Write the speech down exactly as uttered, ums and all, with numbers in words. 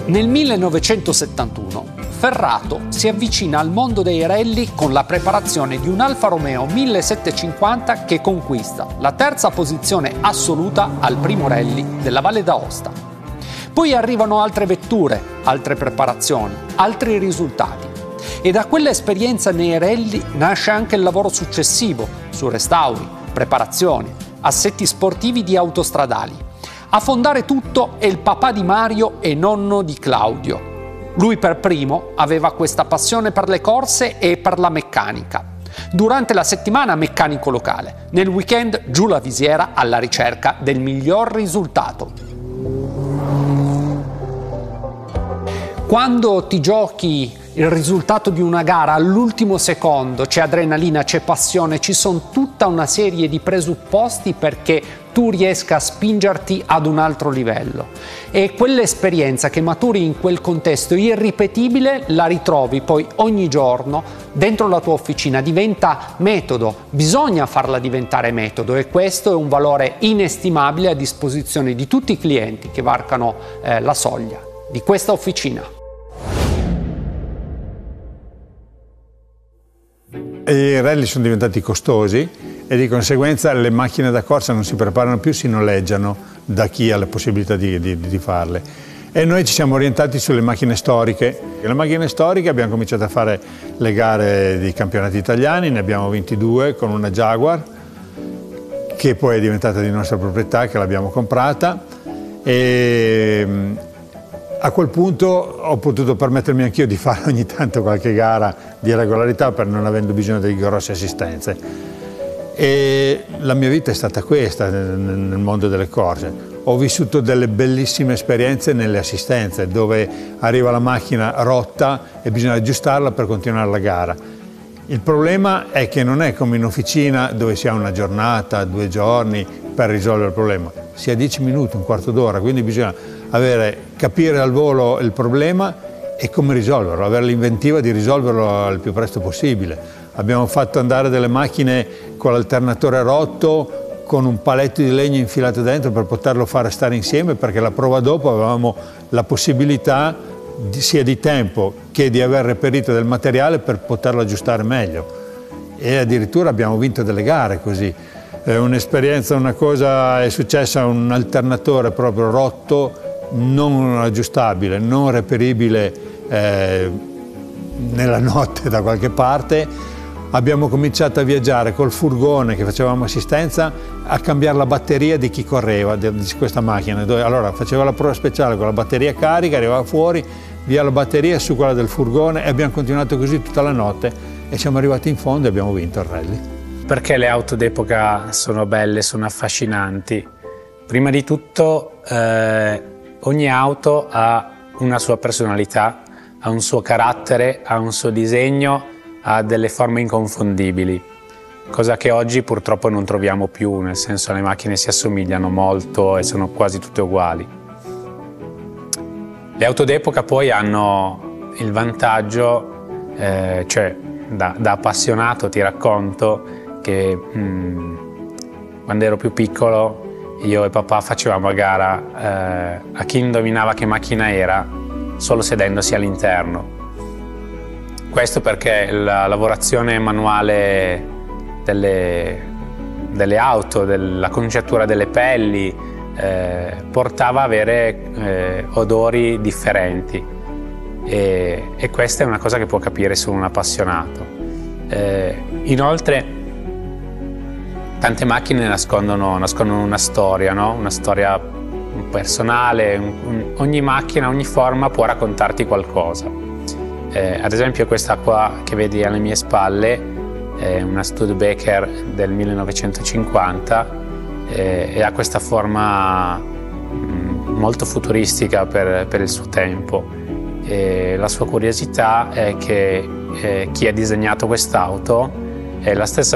Nel millenovecentosettantuno Ferrato si avvicina al mondo dei rally con la preparazione di un Alfa Romeo millesettecentocinquanta che conquista la terza posizione assoluta al primo rally della Valle d'Aosta. Poi arrivano altre vetture, altre preparazioni, altri risultati. E da quell'esperienza nei rally nasce anche il lavoro successivo su restauri, preparazioni, assetti sportivi di autostradali. A fondare tutto è il papà di Mario e nonno di Claudio. Lui per primo aveva questa passione per le corse e per la meccanica. Durante la settimana meccanico locale, nel weekend giù la visiera alla ricerca del miglior risultato. Quando ti giochi il risultato di una gara all'ultimo secondo, c'è adrenalina, c'è passione, ci sono tutta una serie di presupposti perché tu riesca a spingerti ad un altro livello. E quell'esperienza che maturi in quel contesto irripetibile la ritrovi poi ogni giorno dentro la tua officina, diventa metodo, bisogna farla diventare metodo e questo è un valore inestimabile a disposizione di tutti i clienti che varcano eh, la soglia di questa officina. I rally sono diventati costosi e di conseguenza le macchine da corsa non si preparano più, si noleggiano da chi ha la possibilità di, di, di farle. E noi ci siamo orientati sulle macchine storiche. Le macchine storiche abbiamo cominciato a fare le gare di campionati italiani, ne abbiamo ventidue con una Jaguar, che poi è diventata di nostra proprietà, che l'abbiamo comprata. E a quel punto ho potuto permettermi anch'io di fare ogni tanto qualche gara di regolarità per non avendo bisogno di grosse assistenze. E la mia vita è stata questa nel mondo delle corse. Ho vissuto delle bellissime esperienze nelle assistenze dove arriva la macchina rotta e bisogna aggiustarla per continuare la gara. Il problema è che non è come in officina dove si ha una giornata, due giorni per risolvere il problema. Si ha dieci minuti, un quarto d'ora, quindi bisogna avere, capire al volo il problema e come risolverlo, avere l'inventiva di risolverlo il più presto possibile. Abbiamo fatto andare delle macchine con l'alternatore rotto, con un paletto di legno infilato dentro per poterlo fare stare insieme, perché la prova dopo avevamo la possibilità di, sia di tempo che di aver reperito del materiale per poterlo aggiustare meglio. E addirittura abbiamo vinto delle gare così. È un'esperienza, una cosa, è successa un alternatore proprio rotto, non aggiustabile, non reperibile eh, nella notte da qualche parte. Abbiamo cominciato a viaggiare col furgone che facevamo assistenza a cambiare la batteria di chi correva di, di questa macchina. Allora faceva la prova speciale con la batteria carica, arrivava fuori, via la batteria su quella del furgone e abbiamo continuato così tutta la notte e siamo arrivati in fondo e abbiamo vinto il rally. Perché le auto d'epoca sono belle, sono affascinanti? Prima di tutto eh, ogni auto ha una sua personalità, ha un suo carattere, ha un suo disegno, ha delle forme inconfondibili, cosa che oggi purtroppo non troviamo più, nel senso le macchine si assomigliano molto e sono quasi tutte uguali. Le auto d'epoca poi hanno il vantaggio, eh, cioè da, da appassionato ti racconto che mh, quando ero più piccolo io e papà facevamo a gara eh, a chi indovinava che macchina era solo sedendosi all'interno. Questo perché la lavorazione manuale delle, delle auto, della conciatura delle pelli eh, portava a avere eh, odori differenti e, e questa è una cosa che può capire solo un appassionato. Eh, inoltre tante macchine nascondono, nascondono una storia, no? Una storia personale, un, un, ogni macchina, ogni forma può raccontarti qualcosa. Eh, ad esempio questa qua che vedi alle mie spalle è una Studebaker del millenovecentocinquanta eh, e ha questa forma mh, molto futuristica per, per il suo tempo. E la sua curiosità è che eh, chi ha disegnato quest'auto è la stessa